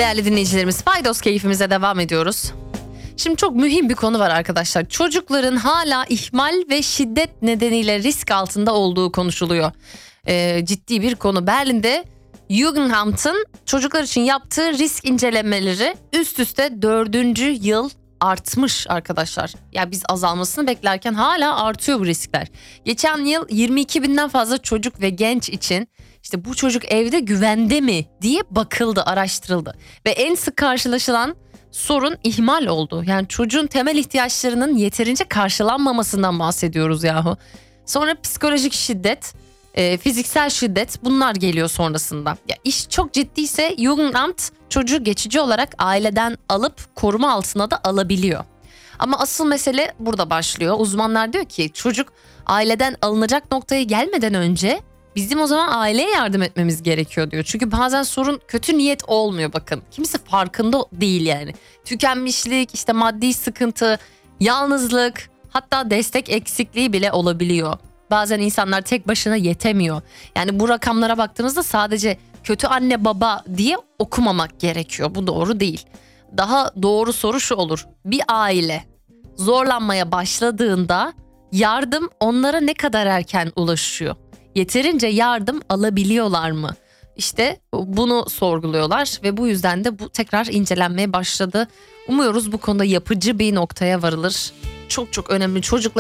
değerli dinleyicilerimiz. Paydos keyfimize devam ediyoruz. Şimdi çok mühim bir konu var arkadaşlar. Çocukların hala ihmal ve şiddet nedeniyle risk altında olduğu konuşuluyor. Ciddi bir konu. Berlin'de Jugendamt'ın çocuklar için yaptığı risk incelemeleri üst üste 4. yıl artmış arkadaşlar. Ya biz azalmasını beklerken hala artıyor bu riskler. Geçen yıl 22 binden fazla çocuk ve genç için işte bu çocuk evde güvende mi diye bakıldı, araştırıldı. Ve en sık karşılaşılan sorun ihmal oldu. Yani çocuğun temel ihtiyaçlarının yeterince karşılanmamasından bahsediyoruz yahu. Sonra psikolojik şiddet, fiziksel şiddet, bunlar geliyor sonrasında. Ya iş çok ciddiyse Jugendamt çocuğu geçici olarak aileden alıp koruma altına da alabiliyor. Ama asıl mesele burada başlıyor. Uzmanlar diyor ki çocuk aileden alınacak noktaya gelmeden önce bizim o zaman aileye yardım etmemiz gerekiyor diyor. Çünkü bazen sorun kötü niyet olmuyor bakın. Kimisi farkında değil yani. Tükenmişlik, işte maddi sıkıntı, yalnızlık, hatta destek eksikliği bile olabiliyor. Bazen insanlar tek başına yetemiyor. Yani bu rakamlara baktığımızda sadece kötü anne baba diye okumamak gerekiyor. Bu doğru değil. Daha doğru soru şu olur. Bir aile zorlanmaya başladığında yardım onlara ne kadar erken ulaşıyor? Yeterince yardım alabiliyorlar mı? İşte bunu sorguluyorlar ve bu yüzden de bu tekrar incelenmeye başladı. Umuyoruz bu konuda yapıcı bir noktaya varılır. Çok çok önemli. Çocuklar